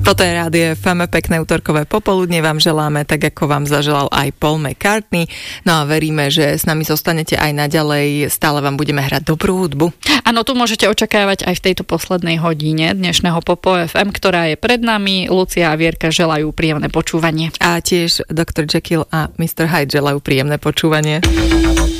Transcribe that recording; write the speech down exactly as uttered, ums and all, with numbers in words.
Toto je Rádio ef em, pekné utorkové popoludne vám želáme, tak ako vám zaželal aj Paul McCartney. No a veríme, že s nami zostanete aj naďalej, stále vám budeme hrať dobrú hudbu. Áno, tu môžete očakávať aj v tejto poslednej hodine dnešného Popo ef em, ktorá je pred nami. Lucia a Vierka želajú príjemné počúvanie. A tiež doktor Jekyll a mister Hyde želajú príjemné počúvanie.